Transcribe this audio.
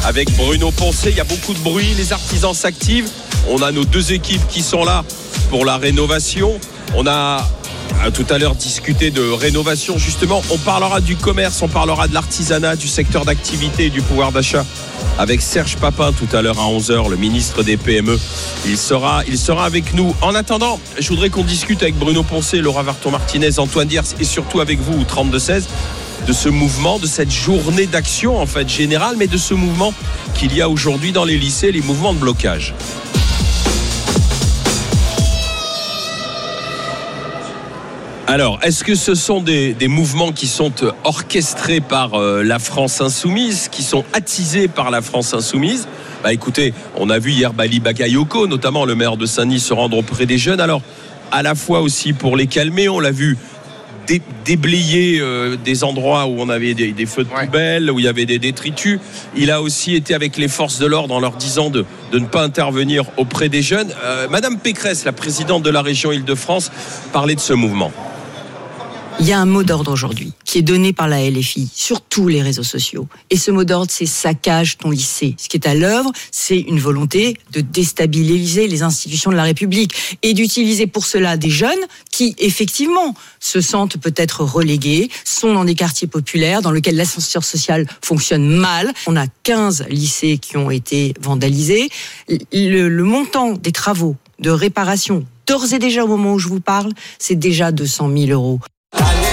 avec Bruno Poncet. Il y a beaucoup de bruit, les artisans s'activent. On a nos deux équipes qui sont là pour la rénovation. On a tout à l'heure discuté de rénovation. Justement, on parlera du commerce, on parlera de l'artisanat, du secteur d'activité et du pouvoir d'achat avec Serge Papin tout à l'heure à 11h, le ministre des PME. Il sera avec nous. En attendant, je voudrais qu'on discute avec Bruno Poncet, Laura Varton-Martinez, Antoine Diers et surtout avec vous, 32-16, de ce mouvement, de cette journée d'action en fait générale, mais de ce mouvement qu'il y a aujourd'hui dans les lycées, les mouvements de blocage. Alors, est-ce que ce sont des mouvements qui sont orchestrés par la France Insoumise, qui sont attisés par la France Insoumise ? Écoutez, on a vu hier Bali Bakayoko, notamment le maire de Saint-Denis, se rendre auprès des jeunes. Alors, à la fois aussi pour les calmer, on l'a vu déblayer des endroits où on avait des feux de poubelle, où il y avait des détritus. Il a aussi été avec les forces de l'ordre en leur disant de ne pas intervenir auprès des jeunes. Madame Pécresse, la présidente de la région Île-de-France, parlait de ce mouvement. Il y a un mot d'ordre aujourd'hui qui est donné par la LFI sur tous les réseaux sociaux. Et ce mot d'ordre, c'est « saccage ton lycée ». Ce qui est à l'œuvre, c'est une volonté de déstabiliser les institutions de la République et d'utiliser pour cela des jeunes qui, effectivement, se sentent peut-être relégués, sont dans des quartiers populaires dans lesquels l'ascenseur social fonctionne mal. On a 15 lycées qui ont été vandalisés. Le montant des travaux de réparation, d'ores et déjà au moment où je vous parle, c'est déjà 200 000 €.